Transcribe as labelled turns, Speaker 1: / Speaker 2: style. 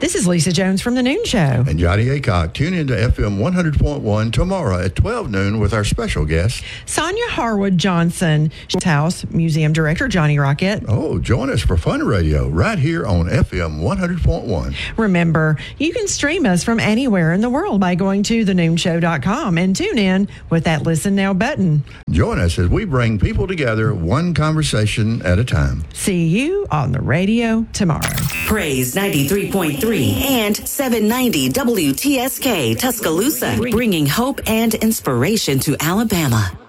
Speaker 1: This is Lisa Jones from The Noon Show.
Speaker 2: And Johnny Aycock. Tune into FM 100.1 tomorrow at 12 noon with our special guest,
Speaker 1: Sonia Harwood Johnson, House Museum Director Johnny Rocket.
Speaker 2: Oh, join us for Fun Radio right here on FM 100.1.
Speaker 1: Remember, you can stream us from anywhere in the world by going to thenoonshow.com and tune in with that Listen Now button.
Speaker 2: Join us as we bring people together one conversation at a time.
Speaker 1: See you on the radio tomorrow.
Speaker 3: Praise 93.3 and 790 WTSK Tuscaloosa, bringing hope and inspiration to Alabama.